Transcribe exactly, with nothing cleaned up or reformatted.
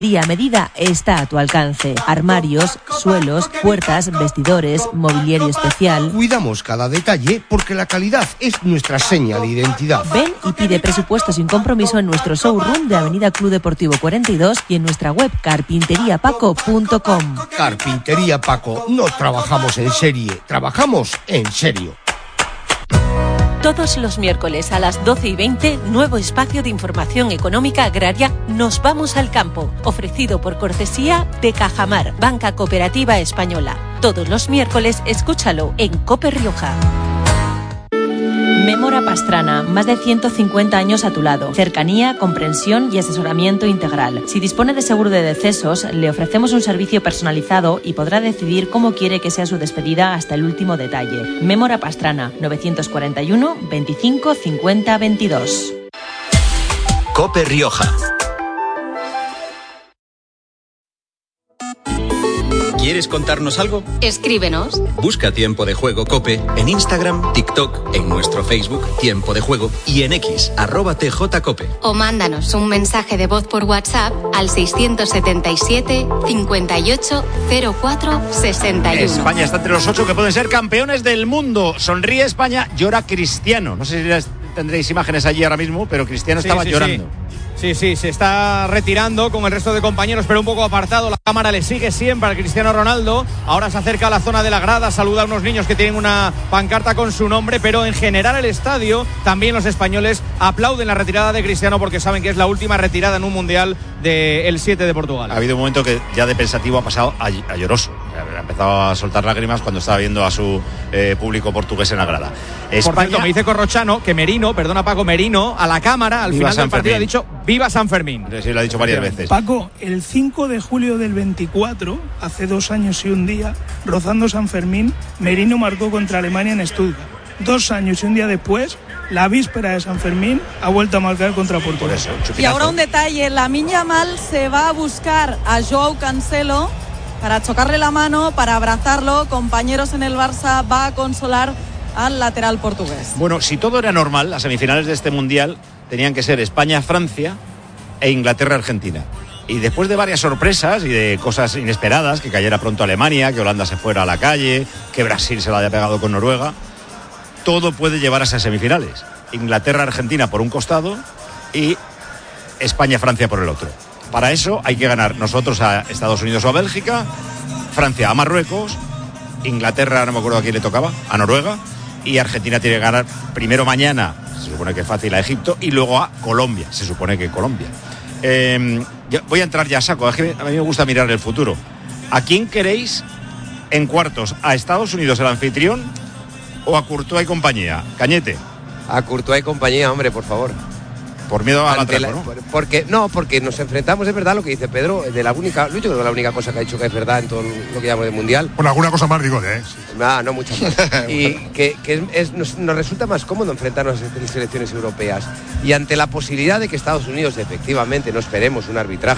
A medida está a tu alcance. Armarios, suelos, puertas, vestidores, mobiliario especial. Cuidamos cada detalle porque la calidad es nuestra seña de identidad. Ven y pide presupuesto sin compromiso en nuestro showroom de Avenida Club Deportivo cuarenta y dos y en nuestra web carpintería paco punto com. Carpintería Paco, no trabajamos en serie, trabajamos en serio. Todos los miércoles a las doce y veinte, nuevo espacio de información económica agraria Nos vamos al campo, ofrecido por cortesía de Cajamar, Banca Cooperativa Española. Todos los miércoles, escúchalo en COPE Rioja. Mémora Pastrana, más de ciento cincuenta años a tu lado. Cercanía, comprensión y asesoramiento integral. Si dispone de seguro de decesos, le ofrecemos un servicio personalizado y podrá decidir cómo quiere que sea su despedida hasta el último detalle. Mémora Pastrana, novecientos cuarenta y uno, veinticinco, cincuenta, veintidós. COPE Rioja. ¿Quieres contarnos algo? Escríbenos. Busca Tiempo de Juego COPE en Instagram, TikTok, en nuestro Facebook Tiempo de Juego y en X, arroba tjcope. O mándanos un mensaje de voz por WhatsApp al seiscientos setenta y siete, cincuenta y ocho, cero cuatro, sesenta y uno. España está entre los ocho que pueden ser campeones del mundo. Sonríe España, llora Cristiano. No sé si tendréis imágenes allí ahora mismo, pero Cristiano sí, estaba sí, llorando. Sí. Sí, sí, se está retirando con el resto de compañeros, pero un poco apartado. La cámara le sigue siempre al Cristiano Ronaldo. Ahora se acerca a la zona de la grada, saluda a unos niños que tienen una pancarta con su nombre, pero en general el estadio, también los españoles aplauden la retirada de Cristiano porque saben que es la última retirada en un mundial del siete de Portugal. Ha habido un momento que ya de pensativo ha pasado a, a lloroso. Ha empezado a soltar lágrimas cuando estaba viendo a su eh, público portugués en la grada. España... Por cierto, me dice Corrochano que Merino, perdona Paco, Merino, a la cámara, al Viva final San del partido Fermín. ha dicho ¡Viva San Fermín! Sí, lo ha dicho varias veces. Paco, el cinco de julio del veinticuatro, hace dos años y un día, rozando San Fermín, Merino marcó contra Alemania en Stuttgart. Dos años y un día después, la víspera de San Fermín, ha vuelto a marcar contra Portugal. Por eso, y ahora un detalle, Lamine Yamal se va a buscar a Joao Cancelo para chocarle la mano, para abrazarlo. Compañeros en el Barça, va a consolar al lateral portugués. Bueno, si todo era normal, las semifinales de este Mundial tenían que ser España-Francia e Inglaterra-Argentina. Y después de varias sorpresas y de cosas inesperadas, que cayera pronto Alemania, que Holanda se fuera a la calle, que Brasil se la haya pegado con Noruega, todo puede llevar a esas semifinales. Inglaterra-Argentina por un costado y España-Francia por el otro. Para eso hay que ganar nosotros a Estados Unidos o a Bélgica, Francia a Marruecos, Inglaterra, no me acuerdo a quién le tocaba, a Noruega, y Argentina tiene que ganar primero mañana, se supone que es fácil, a Egipto, y luego a Colombia, se supone que Colombia. Eh, voy a entrar ya a saco, es que a mí me gusta mirar el futuro. ¿A quién queréis en cuartos? ¿A Estados Unidos, el anfitrión, o a Courtois y compañía? Cañete. A Courtois y compañía, hombre, por favor. Por miedo a la la, ¿no? Porque, no, porque nos enfrentamos, es verdad lo que dice Pedro, de la única, yo creo que la única cosa que ha dicho que es verdad en todo lo que llamamos de Mundial. Bueno, alguna cosa más digo, ¿eh? No, no muchas más. Y que, que es, es, nos, nos resulta más cómodo enfrentarnos a las selecciones europeas. Y ante la posibilidad de que Estados Unidos, efectivamente, no esperemos un arbitraje